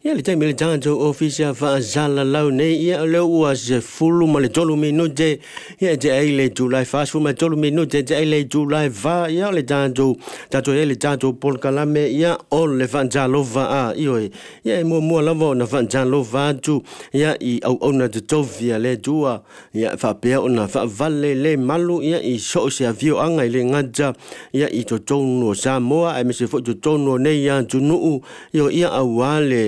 Ia le taimi le tātou ofisia whaazala lau nei ia leo ua se fulu ma le tolu minute ia te ai le July fast fu ma tolu minute te ai le July va ia le tātou ia le tātou polkalame ia o le whanjalova a ioi ia e mua lava o na whanjalova atu ia i au ona te tovia le tua ia whapea o na whavale le malu ia i so se avio anga i le ngata ia i to tonu o Samoa ai me se fo to tonu nei ia tunuu ia awale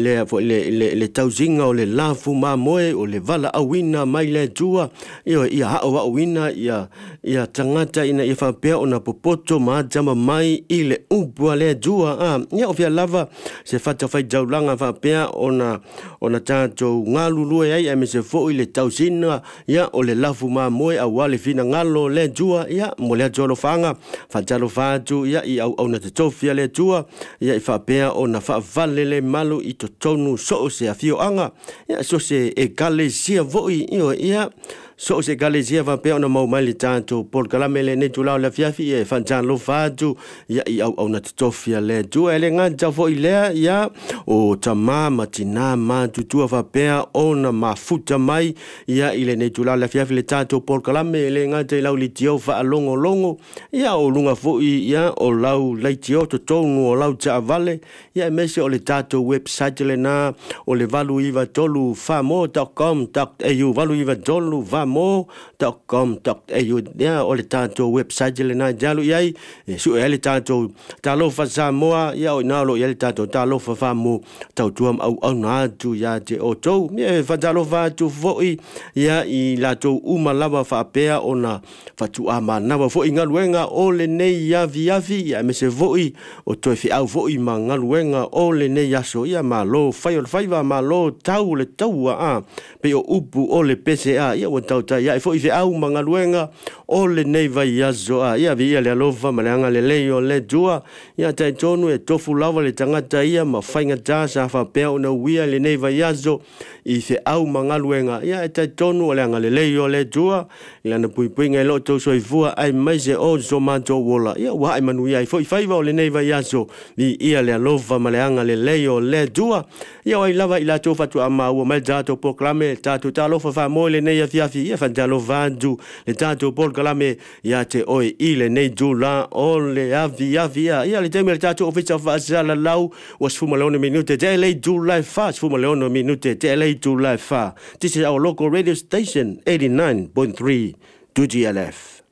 le tauzinga o le lafu ma moe o le vala awina mai le tua ia hao awina ia tangata ina ia whapea o na popoto ma jama mai i le upua le tua ia o fia lava se fata fai jaulanga whapea o na tātou ngalulue ai me se fo i le tauzinga ia o le lafu ma moe a wale fina ngalo le tua ia mo le jolo fanga fatalo fatu ia i au na te tofia le tua ia i whapea o na whavale le malu i to tonu so se afio anga ia so se e galesia voi ia so se galesia va pe ona mau mai tanto por calamele ne tula la fiafi e fanjan lo fatu ia i au na tofia le tu ele nga voi le ia o tamama tina ma tu va pe ona mafuta mai ia ile ne tula la fiafi le tanto por calamele nga te lau litio fa longo ia o lunga foi ia o lau litio to tonu o lau ta vale ia mese o le tato website le na o le valu iva tolu famo.com.au valu iva tolu famo.com.au ia o le tato website le na jalu iai su e le tato talo fa Samoa ia o nalo ia le tato talo fa famo tau tuam au na tu ia te o tou ia fa talo fa tu foi ia i la tu uma lava fa pea ona fa tu ama na foi ngaluenga o le nei ia viavi ia me se voi o to fi au foi ma ngaluenga o le nei ia so ia ma lo faiva ma lo tau le taua pe o upu o le PCA ia o tau ia foi fi au ma ngaluenga o le nei vai ia zo ia vi ia le lova ma le le leo le dua ia tai tonu e tofu lava le tangata ia ma fainga ta sa fa pe o na wia le nei vai ia zo i fi au ma ngaluenga ia tai tonu o le le leo le dua ia na pui ngai lo to so i vua ai mai se o zo manto wola ia wa ai manu ia foi faiva o le nei vai ia zo vi ia le lova ma le leo le dua ia ai lava ila to fatu ama o mai dato proclame tato talo fa mo le nei fiafi ia fa dalo vandu le tato proclame ia te oi ile nei dula o le avia ia le teme tato ofisa fa sala lau was fuma le minute te le dula fast fuma le minute te le dula fa this is our local radio station 89.3 2GLF